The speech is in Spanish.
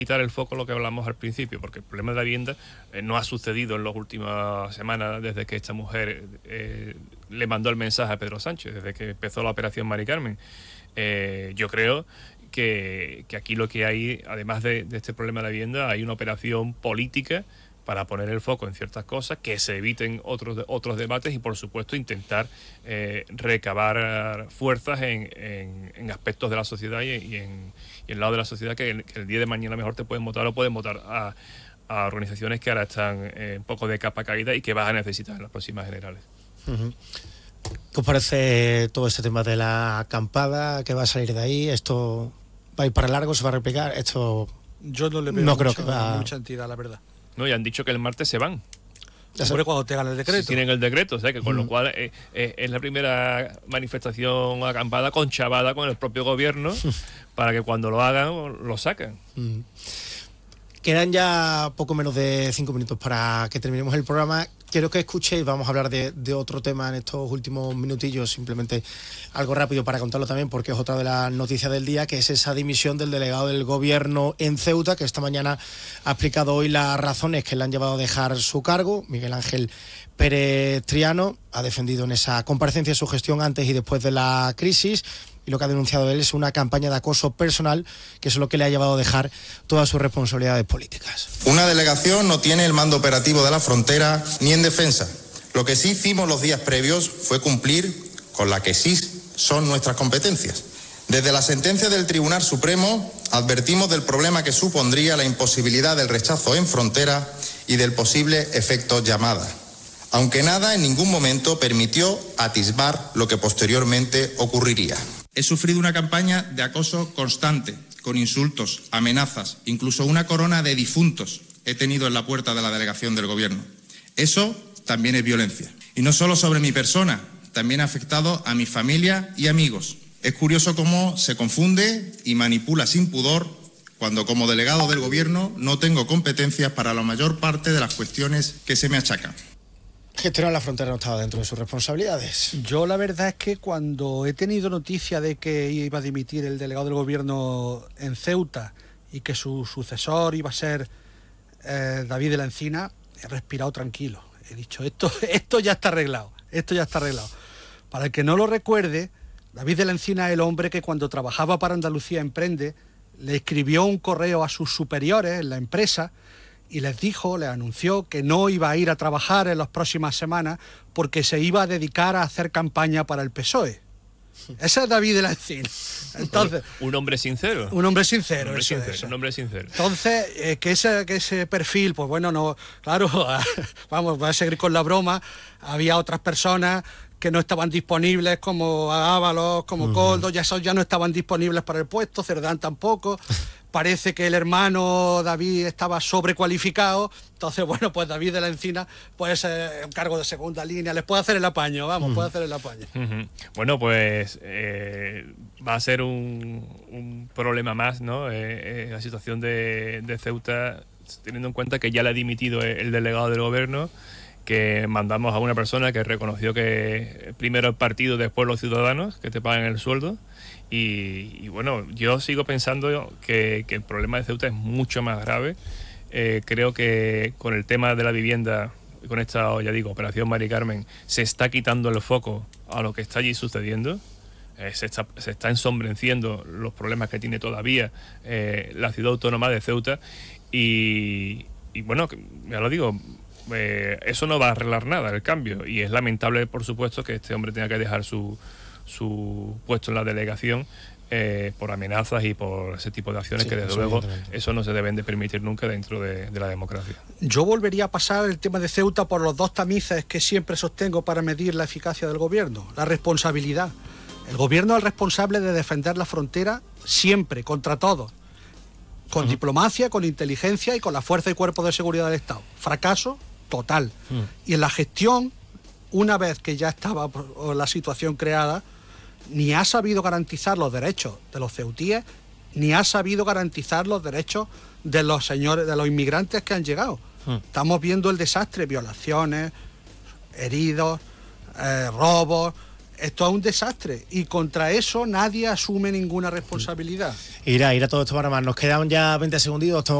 quitar el foco lo que hablamos al principio, porque el problema de la vivienda no ha sucedido en las últimas semanas desde que esta mujer le mandó el mensaje a Pedro Sánchez, desde que empezó la operación Mari Carmen. Yo creo que aquí lo que hay, además de este problema de la vivienda, hay una operación política para poner el foco en ciertas cosas, que se eviten otros debates y, por supuesto, intentar recabar fuerzas en aspectos de la sociedad y en el lado de la sociedad que el día de mañana mejor te pueden votar o pueden votar a organizaciones que ahora están un poco de capa caída y que vas a necesitar en las próximas generales. Uh-huh. ¿Qué os parece todo este tema de la acampada? ¿Qué va a salir de ahí? ¿Esto va a ir para largo? ¿Se va a replicar? Esto yo no le veo mucha entidad, la verdad. No, y han dicho que el martes se van. Sobre cuando tengan el decreto. Si tienen el decreto, o sea, que con lo cual es la primera manifestación acampada conchavada con el propio gobierno para que cuando lo hagan, lo saquen. Quedan ya poco menos de 5 minutos para que terminemos el programa. Quiero que escuchéis, vamos a hablar de otro tema en estos últimos minutillos, simplemente algo rápido para contarlo también, porque es otra de las noticias del día, que es esa dimisión del delegado del gobierno en Ceuta, que esta mañana ha explicado hoy las razones que le han llevado a dejar su cargo. Miguel Ángel Pérez Triano ha defendido en esa comparecencia su gestión antes y después de la crisis, y lo que ha denunciado él es una campaña de acoso personal, que es lo que le ha llevado a dejar todas sus responsabilidades políticas. Una delegación no tiene el mando operativo de la frontera ni en defensa. Lo que sí hicimos los días previos fue cumplir con la que sí son nuestras competencias. Desde la sentencia del Tribunal Supremo advertimos del problema que supondría la imposibilidad del rechazo en frontera y del posible efecto llamada, aunque nada en ningún momento permitió atisbar lo que posteriormente ocurriría. He sufrido una campaña de acoso constante, con insultos, amenazas, incluso una corona de difuntos he tenido en la puerta de la delegación del gobierno. Eso también es violencia. Y no solo sobre mi persona, también ha afectado a mi familia y amigos. Es curioso cómo se confunde y manipula sin pudor cuando como delegado del gobierno no tengo competencias para la mayor parte de las cuestiones que se me achacan. Gestionar la frontera no estaba dentro de sus responsabilidades. Yo la verdad es que cuando he tenido noticia de que iba a dimitir el delegado del gobierno en Ceuta y que su sucesor iba a ser David de la Encina, he respirado tranquilo. He dicho, esto ya está arreglado, Para el que no lo recuerde, David de la Encina es el hombre que cuando trabajaba para Andalucía Emprende le escribió un correo a sus superiores en la empresa y les anunció que no iba a ir a trabajar en las próximas semanas porque se iba a dedicar a hacer campaña para el PSOE. Ese es David de la Encina. Entonces, un hombre sincero. Un hombre sincero. Entonces, que ese perfil, pues bueno, no, claro, vamos, voy a seguir con la broma. Había otras personas que no estaban disponibles, como Ábalos, como Coldo, ya no estaban disponibles para el puesto, Cerdán tampoco. Parece que el hermano David estaba sobrecualificado, entonces, bueno, pues David de la Encina puede ser un cargo de segunda línea, les puede hacer el apaño, puede hacer el apaño. Bueno, pues va a ser un problema más, ¿no? La situación de Ceuta, teniendo en cuenta que ya le ha dimitido el delegado del gobierno, que mandamos a una persona que reconoció que primero el partido, después los ciudadanos, que te pagan el sueldo. Y bueno, yo sigo pensando que el problema de Ceuta es mucho más grave. Creo que con el tema de la vivienda, con esta, ya digo, operación Mari Carmen, se está quitando el foco a lo que está allí sucediendo. Se está ensombreciendo los problemas que tiene todavía la ciudad autónoma de Ceuta. Y bueno, ya lo digo, eso no va a arreglar nada, el cambio. Y es lamentable, por supuesto, que este hombre tenga que dejar su puesto en la delegación por amenazas y por ese tipo de acciones, que desde luego eso no se deben de permitir nunca dentro de la democracia. Yo volvería a pasar el tema de Ceuta por los dos tamices que siempre sostengo para medir la eficacia del gobierno. La responsabilidad. El gobierno es el responsable de defender la frontera siempre, contra todos, con diplomacia, con inteligencia y con la fuerza y cuerpo de seguridad del Estado. Fracaso total. Y en la gestión, una vez que ya estaba la situación creada, ni ha sabido garantizar los derechos de los ceutíes, ni ha sabido garantizar los derechos de los señores, de los inmigrantes que han llegado. Estamos viendo el desastre, violaciones, heridos, robos, esto es un desastre y contra eso nadie asume ninguna responsabilidad. Ir a todo esto para más. Nos quedan ya 20 segunditos.